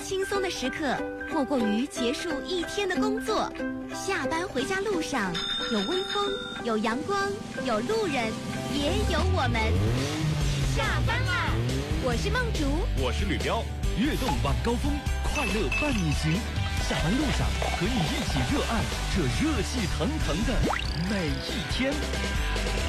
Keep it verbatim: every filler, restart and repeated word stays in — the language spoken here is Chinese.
轻松的时刻，莫过于结束一天的工作。下班回家路上，有微风，有阳光，有路人，也有我们。下班啦！我是梦竹， 我是吕彪。 跃动晚高峰，快乐伴你行。下班路上和你一起热爱这热气腾腾的每一天。